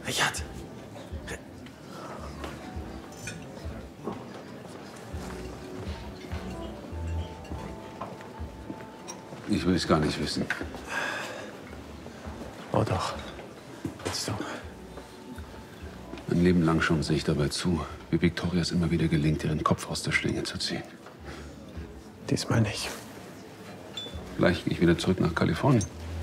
Richard! Ich will es gar nicht wissen. Oh doch. Willst du? Mein Leben lang schon sehe ich dabei zu, wie Victoria es immer wieder gelingt, ihren Kopf aus der Schlinge zu ziehen. Diesmal nicht. Gleich gehe ich wieder zurück nach Kalifornien.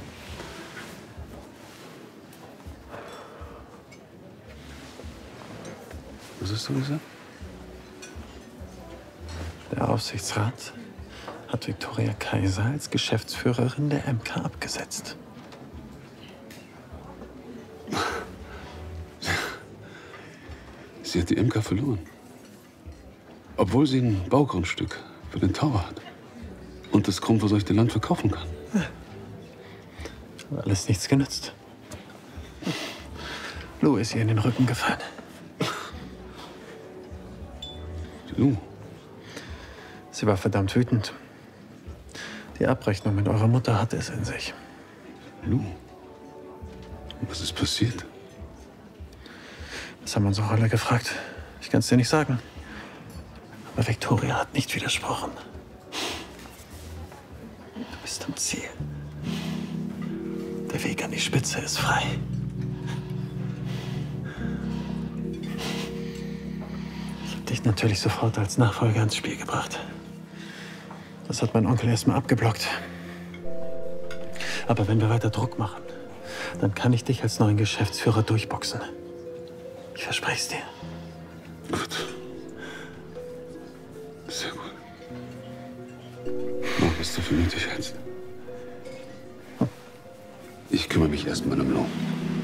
Was hast du gesagt? Der Aufsichtsrat hat Victoria Kaiser als Geschäftsführerin der MK abgesetzt. Sie hat die MK verloren. Obwohl sie ein Baugrundstück für den Tower hat. Und das grundversorgte Land verkaufen kann. Hat alles nichts genützt. Lou ist ihr in den Rücken gefallen. Die Lou? Sie war verdammt wütend. Die Abrechnung mit eurer Mutter hatte es in sich. Lou? Was ist passiert? Das haben uns auch alle gefragt. Ich kann es dir nicht sagen. Aber Victoria hat nicht widersprochen. Du bist am Ziel. Der Weg an die Spitze ist frei. Ich habe dich natürlich sofort als Nachfolger ins Spiel gebracht. Das hat mein Onkel erstmal abgeblockt. Aber wenn wir weiter Druck machen, dann kann ich dich als neuen Geschäftsführer durchboxen. Ich verspreche es dir. Gut. Sehr gut. Mach, was du für nötig hältst. Ich kümmere mich erstmal um Lou.